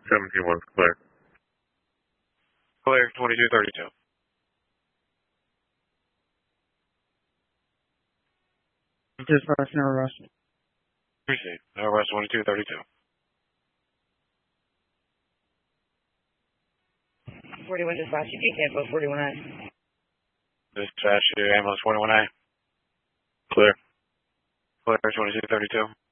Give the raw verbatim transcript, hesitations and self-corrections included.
seventeen one's clear. Clear, twenty-two thirty-two. Dispatch, no arrest. Received. No arrest, twenty-two thirty-two. forty-one dispatch, you can cancel forty-one A. Dispatch to ambulance forty-one A. Clear. Clear, twenty-two thirty-two.